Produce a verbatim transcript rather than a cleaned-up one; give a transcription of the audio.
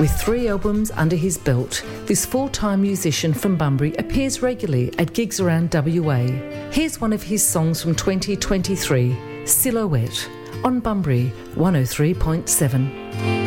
With three albums under his belt, this full-time musician from Bunbury appears regularly at gigs around W A. Here's one of his songs from twenty twenty-three, Silhouette, on Bunbury one oh three point seven.